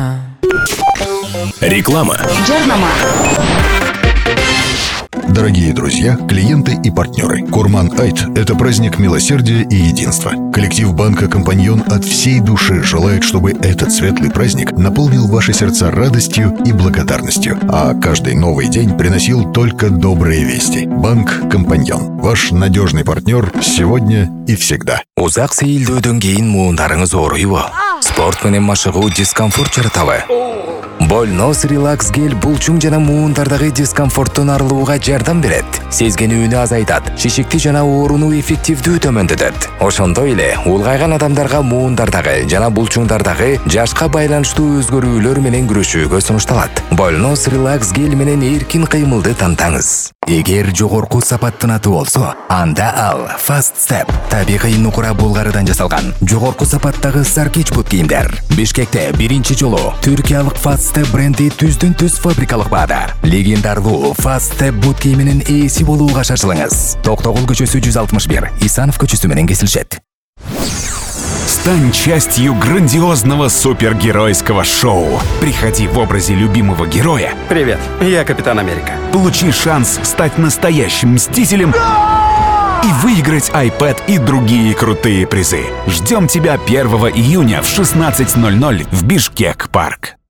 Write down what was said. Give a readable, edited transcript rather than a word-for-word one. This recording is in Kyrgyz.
Реклама. Дорогие друзья, клиенты и партнеры, Курман Айт – это праздник милосердия и единства. Коллектив банка «Компаньон» от всей души желает, чтобы этот светлый праздник наполнил ваши сердца радостью и благодарностью, а каждый новый день приносил только добрые вести. Банк «Компаньон» – ваш надежный партнер сегодня и всегда. Узак сейілдеуден кейін муындарыңыз орыйбы. Спорт менен машыгуу дискомфорт жаратабы. Больнос релакс гель булчуң жана муындардағы дискомфорттун арылууга жардам берет. Сезгенүүнү азайтат, шишикти жана ооруну эффективдүү төмөндөтөт. Ошондой эле улгайган адамдарга муындардагы жана булчуңдардагы жашка байланыштуу өзгөрүүлөр менен күрөшүүгө сунушталат. Больнос релакс гель менен эркин кыймылды тантаңыз. Эгер жогорку сапаттын аты болсо, анда ал Fast Step табигый нукура булгарыдан жасалган жогорку сапаттагы саркич бут кийимдер. Бишкекте биринчи жолу түркиялык Fast Step бренди түздөн-түз фабрикалык баада. Легендарлуу Fast Step бут кийиминин ээси болууга шашылыңыз. Токтогул көчөсү 161, Исанов көчөсү менен кесилишет. Стань частью грандиозного супергеройского шоу. Приходи в образе любимого героя. Привет, я Капитан Америка. Получи шанс стать настоящим мстителем и выиграть iPad и другие крутые призы. Ждем тебя 1 июня в 16:00 в Бишкек-парк.